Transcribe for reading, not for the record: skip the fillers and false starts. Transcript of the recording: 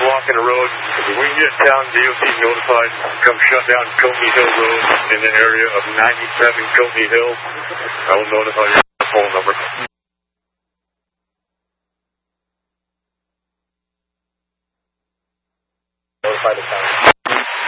blocking the road. If we can get town DOT notified, come shut down Coney Hill Road in the area of 97 Coney Hill, I will notify you the phone number. Notify the town.